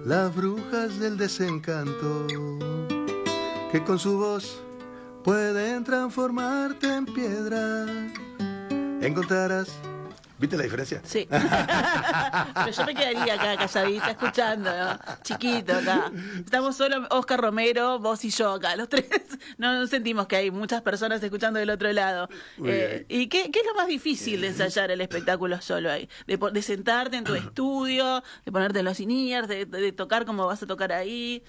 las brujas del desencanto, que con su voz pueden transformarte en piedra. Encontrarás... ¿Viste la diferencia? Sí. Pero yo me quedaría acá calladita escuchando, ¿no? Chiquito acá. Estamos solo Oscar Romero, vos y yo acá, los tres. No sentimos que hay muchas personas escuchando del otro lado. ¿Y qué es lo más difícil de ensayar el espectáculo solo ahí? De sentarte en tu estudio, de ponerte en los in-ears, de tocar como vas a tocar ahí.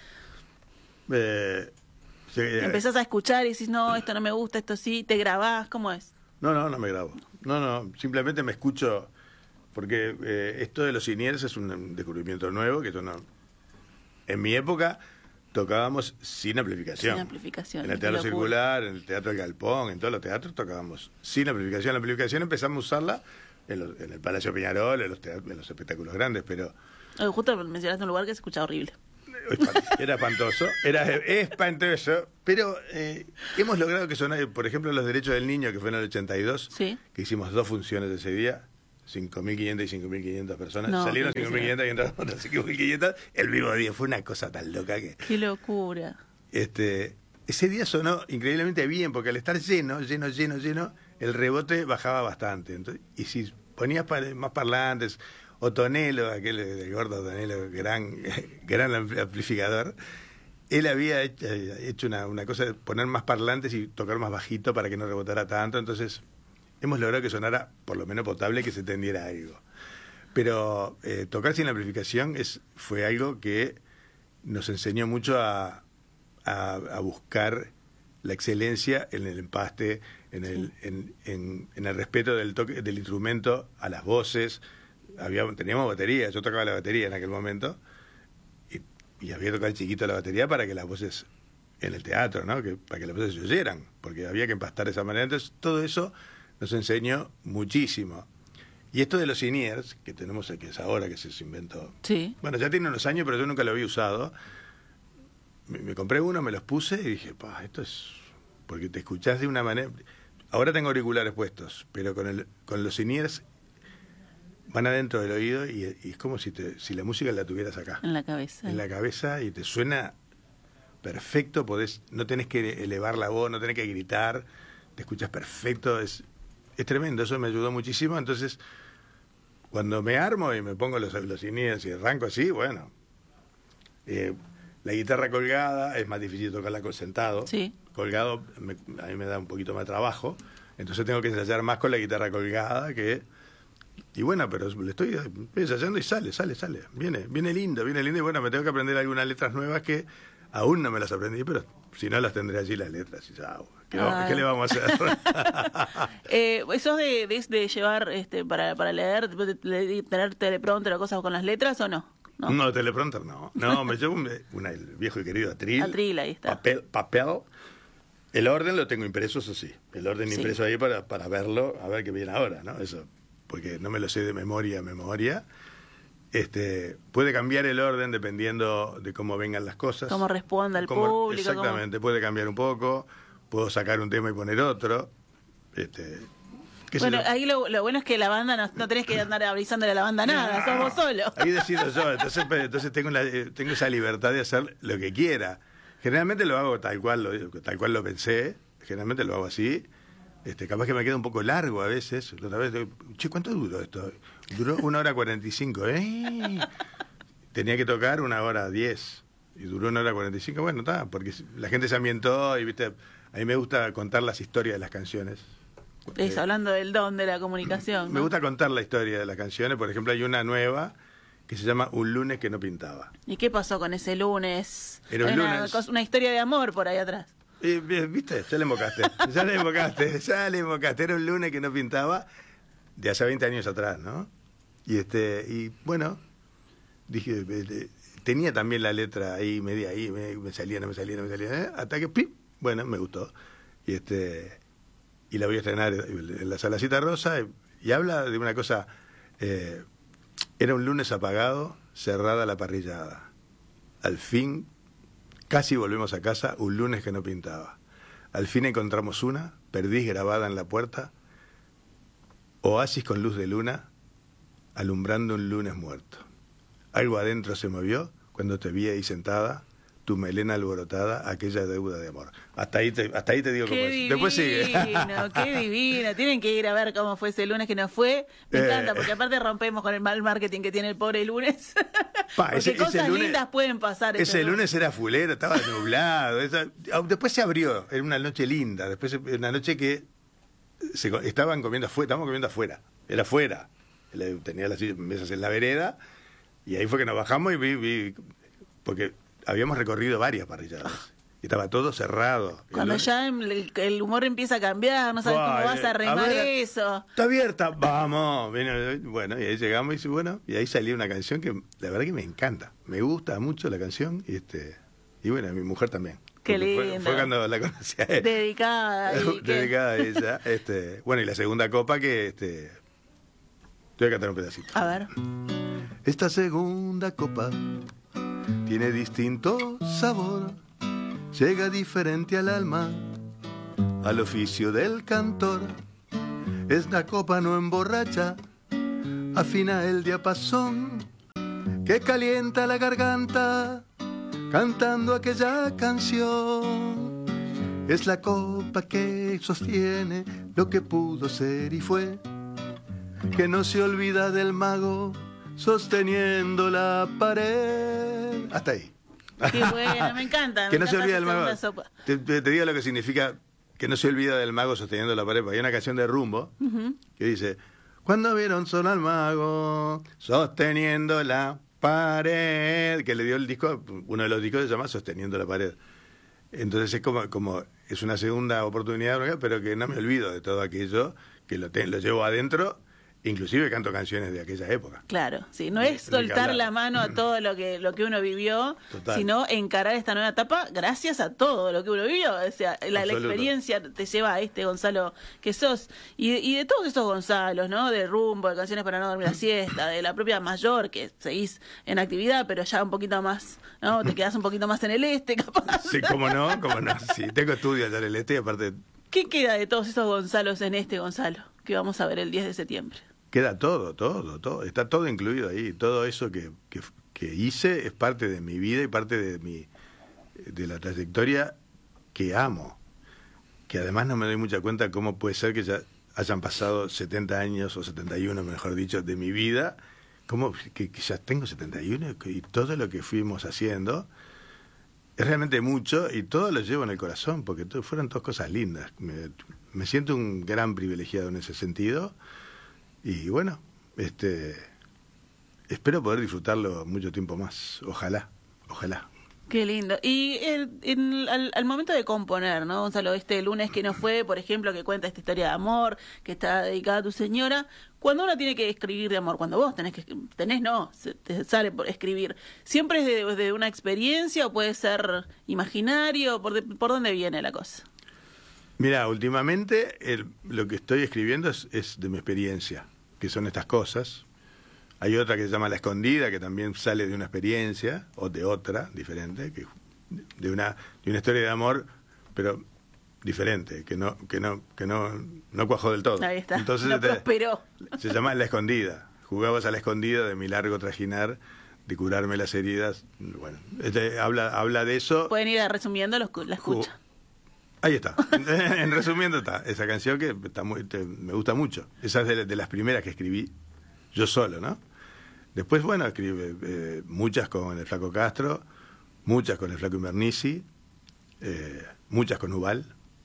Sí, Empezás a escuchar y decís, no, esto no me gusta, esto sí, te grabás, ¿cómo es? No me grabo. No, simplemente me escucho, porque esto de los in-ears es un descubrimiento nuevo, que en mi época tocábamos sin amplificación. Sin amplificación. En el Teatro Circular, en el Teatro del Galpón, en todos los teatros tocábamos sin amplificación. La amplificación empezamos a usarla en el Palacio Peñarol, en los espectáculos grandes, pero... Justo mencionaste un lugar que se escucha horrible. Era espantoso, era espantoso, pero hemos logrado que sonara, por ejemplo, los derechos del niño, que fue en el 82, ¿sí? Que hicimos 2 funciones ese día, 5.500 y 5.500 personas, salieron 5.500 y entraron otras 5.500, el mismo día, fue una cosa tan loca que... ¡Qué locura! Ese día sonó increíblemente bien, porque al estar lleno, el rebote bajaba bastante, entonces, y si ponías más parlantes... Otonelo, aquel del gordo Otonelo, gran amplificador, él había hecho una cosa de poner más parlantes y tocar más bajito para que no rebotara tanto, entonces hemos logrado que sonara por lo menos potable, que se entendiera algo. Pero tocar sin amplificación fue algo que nos enseñó mucho a buscar la excelencia en el empaste, en el respeto del toque del instrumento a las voces. Teníamos batería, yo tocaba la batería en aquel momento y había tocado el chiquito la batería para que las voces en el teatro, ¿no? Para que las voces se oyeran, porque había que empastar de esa manera. Entonces todo eso nos enseñó muchísimo. Y esto de los in-ears, que tenemos, que es ahora que se inventó, sí. Bueno, ya tiene unos años, pero yo nunca lo había usado. Me compré uno, me los puse y dije, esto es... porque te escuchás de una manera... Ahora tengo auriculares puestos, pero con los in-ears van adentro del oído y es como si la música la tuvieras acá. En la cabeza. En la cabeza, y te suena perfecto, no tenés que elevar la voz, no tenés que gritar, te escuchas perfecto, es tremendo, eso me ayudó muchísimo. Entonces, cuando me armo y me pongo los in-ears y arranco así, bueno, la guitarra colgada es más difícil tocarla sentado. Sí. Colgado a mí me da un poquito más de trabajo, entonces tengo que ensayar más con la guitarra colgada que... Y bueno, pero le estoy ensayando y sale. Viene lindo. Y bueno, me tengo que aprender algunas letras nuevas que aún no me las aprendí, pero si no las tendré allí las letras. Y ¿qué le vamos a hacer? ¿Eso de llevar para leer, de tener teleprompter o cosas con las letras o no? No, teleprompter no. No, me llevo el viejo y querido atril. Atril, ahí está. Papel. El orden lo tengo impreso, eso sí. El orden impreso ahí para verlo, a ver qué viene ahora, ¿no? Eso... porque no me lo sé de memoria. Puede cambiar el orden dependiendo de cómo vengan las cosas. Cómo responda el público. Exactamente, puede cambiar un poco, puedo sacar un tema y poner otro. Bueno, ahí lo bueno es que la banda no tenés que andar avisándole a la banda nada, sos vos solo. Ahí decido yo, entonces tengo esa libertad de hacer lo que quiera. Generalmente lo hago tal cual lo pensé, generalmente lo hago así. Capaz que me queda un poco largo a veces. Otra vez, ¿cuánto duró esto? Duró 1:45. Tenía que tocar 1:10 y duró 1:45. Bueno, está, porque la gente se ambientó y, viste, a mí me gusta contar las historias de las canciones. Hablando del don de la comunicación, ¿no? Me gusta contar la historia de las canciones. Por ejemplo, hay una nueva que se llama Un lunes que no pintaba. ¿Y qué pasó con ese lunes? Era un lunes. Una historia de amor por ahí atrás. ¿Viste? Ya le invocaste. Era un lunes que no pintaba de hace 20 años atrás, ¿no? Y bueno, dije, tenía también la letra ahí, media ahí, me salía, no me salía, hasta que, ¡pip! Bueno, me gustó. Y la voy a estrenar en la Salacita Rosa, y habla de una cosa, era un lunes apagado, cerrada la parrillada. Al fin... casi volvemos a casa, un lunes que no pintaba. Al fin encontramos una, perdiz grabada en la puerta, oasis con luz de luna, alumbrando un lunes muerto. Algo adentro se movió cuando te vi ahí sentada, tu melena alborotada, aquella deuda de amor. Hasta ahí te digo cómo es. Divino, Después sigue. Qué divino. Tienen que ir a ver cómo fue ese lunes que nos fue. Me encanta, porque aparte rompemos con el mal marketing que tiene el pobre lunes. Porque ese cosas lunes, lindas pueden pasar. Ese lunes era fulero, estaba nublado. Después se abrió, era una noche linda. Después una noche que estábamos comiendo afuera. Era afuera. Tenía las mesas en la vereda. Y ahí fue que nos bajamos y vi porque habíamos recorrido varias parrilladas. Y estaba todo cerrado. Cuando ya el humor empieza a cambiar, no sabes cómo vas a remar eso. Está abierta, vamos. Bueno, y ahí llegamos y ahí salió una canción que la verdad que me encanta. Me gusta mucho la canción y bueno, a mi mujer también. Qué lindo. Fue cuando la conocí a ella. Dedicada. Dedicada a ella. Bueno, y la segunda copa que te voy a cantar un pedacito. A ver. Esta segunda copa tiene distinto sabor, llega diferente al alma, al oficio del cantor. Esta copa no emborracha, afina el diapasón, que calienta la garganta, cantando aquella canción. Es la copa que sostiene lo que pudo ser y fue, que no se olvida del mago sosteniendo la pared. Hasta ahí. Qué bueno, me encanta. Que no se olvida del mago. Te digo lo que significa que no se olvida del mago sosteniendo la pared. Hay una canción de Rumbo que dice: cuando vieron solo al mago sosteniendo la pared, que le dio el disco, uno de los discos se llama Sosteniendo la pared. Entonces es como es una segunda oportunidad, pero que no me olvido de todo aquello, que lo llevo adentro. Inclusive canto canciones de aquella época. Claro, sí, no es soltar la mano a todo lo que uno vivió, sino encarar esta nueva etapa gracias a todo lo que uno vivió. O sea, la experiencia te lleva a Gonzalo que sos. Y de todos esos Gonzalos, ¿no? De Rumbo, de Canciones para no dormir la siesta, de la propia Mayor, que seguís en actividad, pero ya un poquito más, ¿no? Te quedás un poquito más en el este, capaz. Sí, cómo no. Sí, tengo estudio allá en el este y aparte... ¿Qué queda de todos esos Gonzalos en Gonzalo, que vamos a ver el 10 de septiembre? Queda todo, está todo incluido ahí. Todo eso que hice es parte de mi vida y parte de la trayectoria que amo. Que además no me doy mucha cuenta cómo puede ser que ya hayan pasado 70 años o 71, mejor dicho, de mi vida. Cómo que ya tengo 71 y todo lo que fuimos haciendo es realmente mucho y todo lo llevo en el corazón porque fueron todas cosas lindas. Me siento un gran privilegiado en ese sentido. Y bueno, espero poder disfrutarlo mucho tiempo más. Ojalá. Qué lindo. Y al momento de componer, ¿no, Gonzalo? Este lunes que no fue, por ejemplo, que cuenta esta historia de amor, que está dedicada a tu señora, cuando uno tiene que escribir de amor, cuando vos te sale por escribir, ¿siempre es de una experiencia o puede ser imaginario? ¿Por dónde viene la cosa? Mira, últimamente lo que estoy escribiendo es de mi experiencia, que son estas cosas. Hay otra que se llama La Escondida, que también sale de una experiencia, o de otra, diferente, de una historia de amor, pero diferente, que no cuajó del todo. Ahí está, entonces, no prosperó. Se llama La Escondida. Jugabas a la escondida de mi largo trajinar, de curarme las heridas. Bueno, habla de eso. Pueden ir resumiendo, la escucha. Ahí está. En resumiendo está esa canción que me gusta mucho. Esa es de las primeras que escribí yo solo, ¿no? Después, bueno, escribí muchas con el Flaco Castro, muchas con el Flaco Imbernici, muchas con Ubal,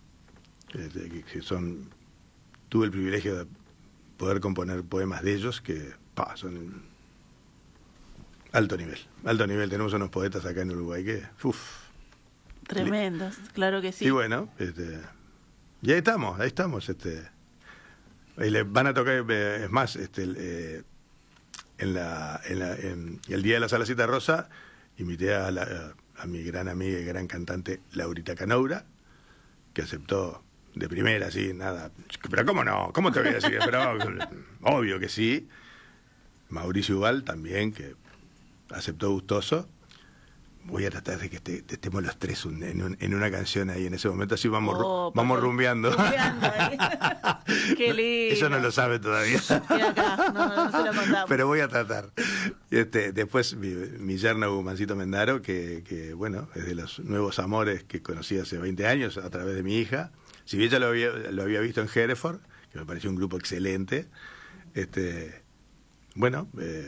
tuve el privilegio de poder componer poemas de ellos que son alto nivel. Tenemos unos poetas acá en Uruguay que tremendos, claro que sí. Y bueno, y ahí estamos. Y le van a tocar, es más, el día de la Salacita Rosa, invité a mi gran amiga y gran cantante Laurita Canoura, que aceptó de primera, sí, nada. Pero ¿cómo no? ¿Cómo te voy a decir? Pero obvio que sí. Mauricio Ubal también, que aceptó gustoso. voy a tratar de que estemos los tres en una canción ahí en ese momento, así vamos rumbeando. Rumbeando ahí. Qué lindo. Eso no lo sabe todavía. Y acá, no se lo contamos. Pero voy a tratar. Después mi yerno Gumancito Mendaro, que bueno, es de los nuevos amores que conocí hace 20 años a través de mi hija. Si bien ya lo había visto en Hereford, que me pareció un grupo excelente, bueno,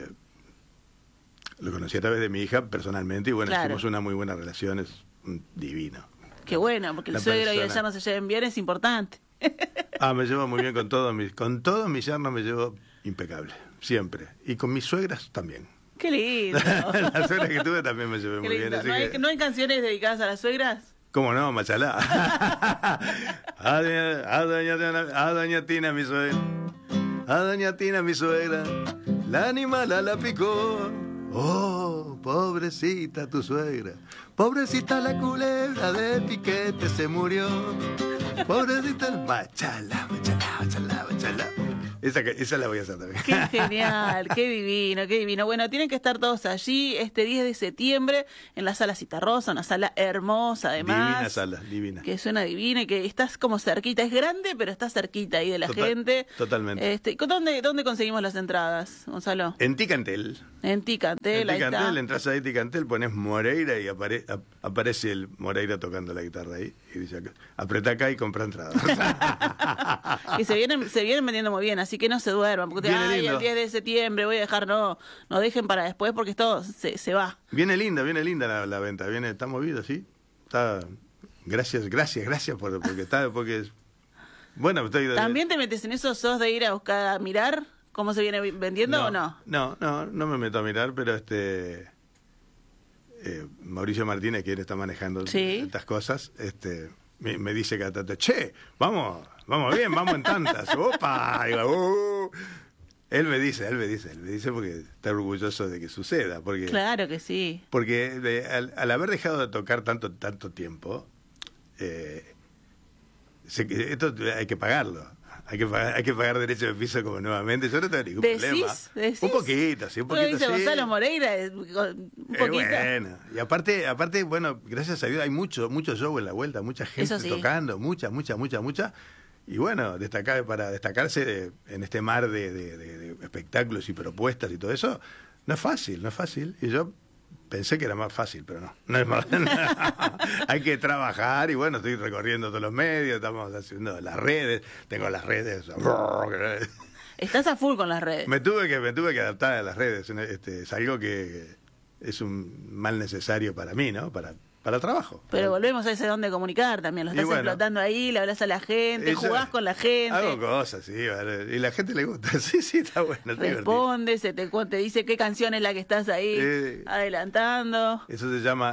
lo conocí a través de mi hija personalmente y bueno, Claro. hicimos una muy buena relación, es divino. Qué bueno, porque el suegro y el yerno se lleven bien es importante. Me llevo muy bien con todos mis yernos, me llevo impecable, siempre. Y con mis suegras también. Qué lindo. La suegra que tuve también me llevé Qué muy lindo. bien. Así ¿No hay canciones dedicadas a las suegras? ¿Cómo no, machalá? A doña Tina, mi suegra. A doña Tina, mi suegra. La animala la picó. Oh, pobrecita tu suegra. Pobrecita la culebra de piquete se murió. Pobrecita. Machalá. Esa la voy a hacer también. Qué genial, qué divino, qué divino. Bueno, tienen que estar todos allí este 10 de septiembre en la Sala Citarrosa, una sala hermosa además. Divina sala, divina. Que suena divina y que estás como cerquita. Es grande, pero estás cerquita ahí de la gente. Totalmente. ¿Dónde conseguimos las entradas, Gonzalo? En Ticantel. En Ticantel, ahí está. Entras ahí Ticantel, pones Moreira y aparece el Moreira tocando la guitarra ahí. Y dice, apretá acá y compra entradas. Y se vienen vendiendo muy bien, así que no se duerman, porque el 10 de septiembre voy a dejar, no dejen para después porque esto se va. Viene linda la venta, está movido, sí. Está, gracias porque bueno, ¿También te metes en eso, sos de ir a buscar, a mirar cómo se viene vendiendo o no? No me meto a mirar, pero Mauricio Martínez, quien está manejando estas cosas, me dice cada tanto, che, vamos bien, vamos en tantas, opa, y digo, Él me dice porque está orgulloso de que suceda, porque claro que sí. Porque al haber dejado de tocar tanto tiempo, esto hay que pagarlo. Hay que pagar derecho de piso como nuevamente. Yo no tengo ningún problema. ¿Decís? Un poquito, sí, un poquito. Dice sí. Gonzalo Moreira, un poquito. Bueno, y aparte, bueno, gracias a Dios hay mucho show en la vuelta, mucha gente tocando, mucha. Y bueno, para destacarse en este mar de espectáculos y propuestas y todo eso, no es fácil. Y yo pensé que era más fácil, pero no es más. Hay que trabajar y bueno, estoy recorriendo todos los medios, estamos haciendo las redes, tengo las redes. Estás a full con las redes. Me tuve que adaptar a las redes, es algo que es un mal necesario para mí, ¿no? Para el trabajo. Pero volvemos a ese don de comunicar también, lo estás explotando ahí, le hablas a la gente, jugás con la gente. Hago cosas, sí, y la gente le gusta, sí, está bueno. Responde, te dice qué canción es la que estás ahí adelantando. Eso se llama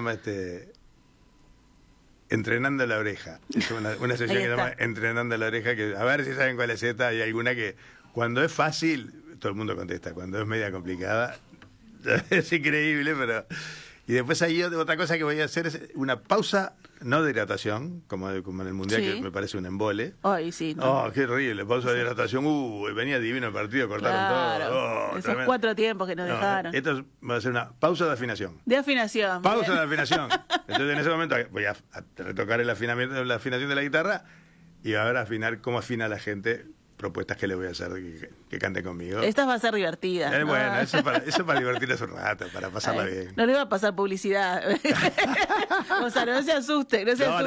Entrenando la Oreja. Es una sesión que se llama Entrenando la Oreja, que a ver si saben cuál es esta. Hay alguna que cuando es fácil, todo el mundo contesta. Cuando es media complicada, es increíble, pero... Y después hay otra cosa que voy a hacer es una pausa, no de hidratación, como en el Mundial, que me parece un embole. Ay, sí. Qué horrible, pausa de hidratación. Venía divino el partido, cortaron todo. Esos 4 tiempos que nos dejaron. Esto va a ser una pausa de afinación. Pausa de afinación. Entonces en ese momento voy a retocar la afinación de la guitarra y a ver cómo afina la gente. Propuestas que le voy a hacer que cante conmigo. Estas va a ser divertidas. Bueno, eso para divertirles un rato, para pasarla bien. No le va a pasar publicidad. Gonzalo, no se asuste.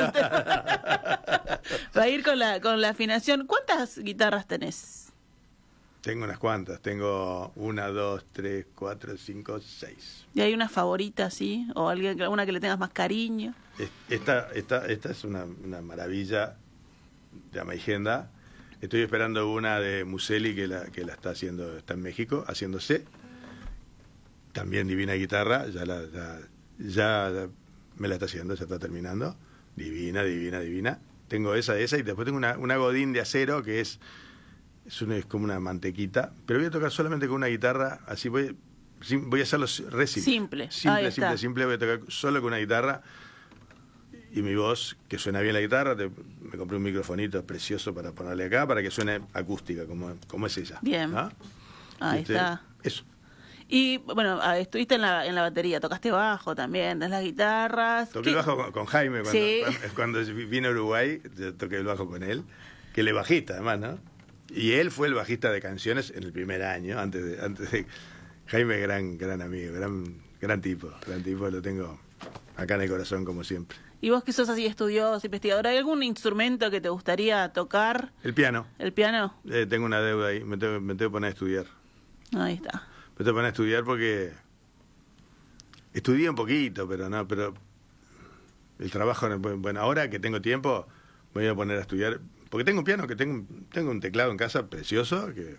Va a ir con la afinación. ¿Cuántas guitarras tenés? Tengo unas cuantas. Tengo 1, 2, 3, 4, 5, 6. ¿Y hay una favorita, sí? ¿O alguna que le tengas más cariño? Esta es una maravilla de Amaigenda. Estoy esperando una de Museli que la está haciendo, está en México, haciéndose. También divina guitarra, ya me la está haciendo, ya está terminando. Divina. Tengo esa y después tengo una Godín de acero que es como una mantequita, pero voy a tocar solamente con una guitarra, así voy a hacerlo re simple. Simple, voy a tocar solo con una guitarra. Y mi voz, que suena bien la guitarra, me compré un microfonito precioso para ponerle acá, para que suene acústica, como es ella. Bien. Ahí está. Eso. Y bueno, estuviste en la batería, tocaste bajo también, tenés las guitarras. Toqué el bajo con Jaime cuando vino a Uruguay, yo toqué el bajo con él, que él es bajista además, ¿no? Y él fue el bajista de Canciones en el primer año, antes de Jaime, gran amigo, gran tipo, lo tengo acá en el corazón como siempre. ¿Y vos que sos así estudioso, investigador, hay algún instrumento que te gustaría tocar? El piano. ¿El piano? Tengo una deuda ahí, me tengo que poner a estudiar. Ahí está. Me tengo que poner a estudiar porque estudié un poquito, pero el trabajo, bueno, ahora que tengo tiempo, me voy a poner a estudiar, porque tengo un piano, tengo un teclado en casa precioso, que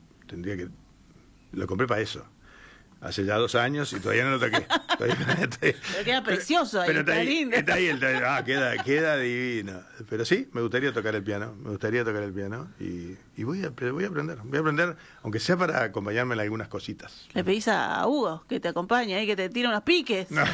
lo compré para eso. Hace ya 2 años y todavía no lo toqué. Pero queda precioso ahí, está lindo. Está ahí, queda divino. Pero sí, me gustaría tocar el piano. Y voy a aprender, aunque sea para acompañarme en algunas cositas. Le pedís a Hugo que te acompañe ahí, que te tire unos piques. No.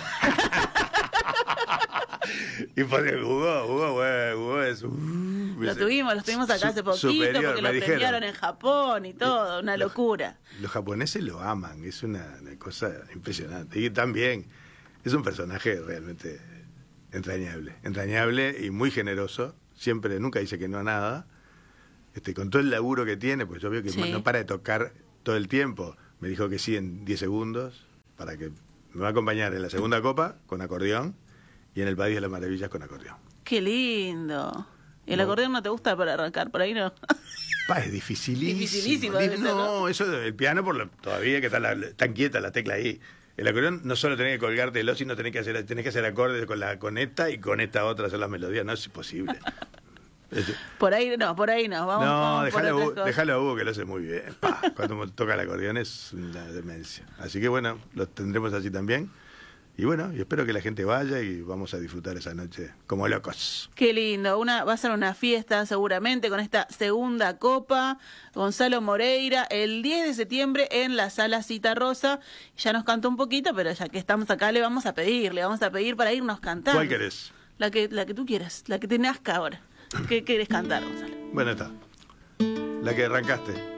Y porque Hugo es... Los tuvimos acá hace poquito, superior, porque lo premiaron en Japón y todo, una locura. Los japoneses lo aman, es una cosa impresionante. Y también es un personaje realmente entrañable y muy generoso. Nunca dice que no a nada. Con todo el laburo que tiene, pues yo veo que no para de tocar todo el tiempo. Me dijo que sí en 10 segundos, para que me va a acompañar en la segunda copa con acordeón y en el País de las Maravillas con acordeón. ¡Qué lindo! ¿Y el acordeón no te gusta para arrancar por ahí, no? Es dificilísimo. Dificilísimo. No, eso del piano todavía que está quieta la tecla ahí. El acordeón no solo tenés que colgártelo, sino tenés que hacer acordes con esta y con esta otra hacer las melodías. No es imposible. Por ahí no. Vamos déjalo a Hugo que lo hace muy bien. Cuando toca el acordeón es una demencia. Así que bueno, lo tendremos así también. Y bueno, y espero que la gente vaya y vamos a disfrutar esa noche como locos. Qué lindo, va a ser una fiesta seguramente con esta segunda copa. Gonzalo Moreira, el 10 de septiembre en la Sala Citarrosa. Ya nos cantó un poquito, pero ya que estamos acá le vamos a pedir para irnos cantando. ¿Cuál querés? La que tú quieras, la que te nazca ahora. ¿Qué querés cantar, Gonzalo? Bueno, está. La que arrancaste.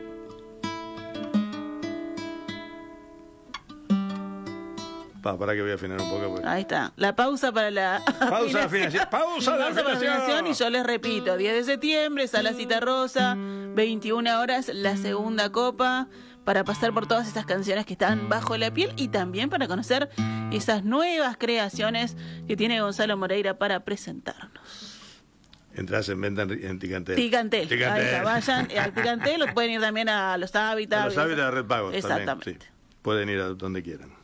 Para que voy a afinar un poco. Pues. Ahí está. La pausa para la pausa de afinación. Pausa de afinación. Y yo les repito, 10 de septiembre, Sala Citarrosa, 21 horas, la segunda copa, para pasar por todas esas canciones que están bajo la piel y también para conocer esas nuevas creaciones que tiene Gonzalo Moreira para presentarnos. Entrás en venta en Ticantel. Ticantel. Ahí está, vayan al Ticantel o pueden ir también a los Hábitats. A los Hábitats de Red Pago. Exactamente. También, sí. Pueden ir a donde quieran.